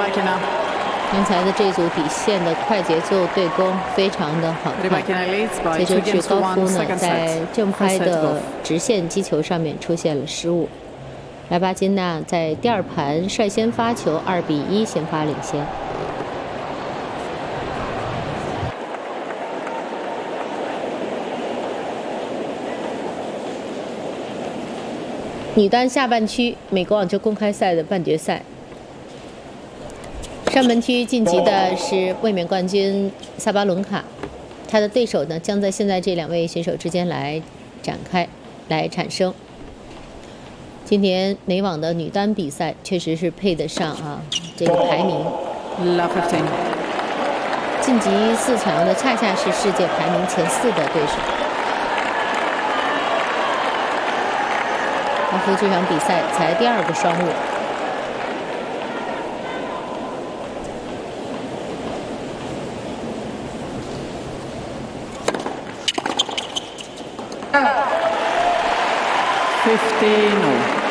刚才的这组底线的快节奏对攻非常的好看。接着是高夫呢，在正拍的直线击球上面出现了失误。莱巴金娜在第2盘率先发球，2比1先发领先。女单下半区美国网球公开赛的半决赛。上半区晋级的是卫冕冠军萨巴伦卡，她的对手呢将在现在这2位选手之间来产生。今年美网的女单比赛确实是配得上这个排名。晋级4强的恰恰是世界排名前4的对手。高夫这场比赛才第2个双误。 15-0。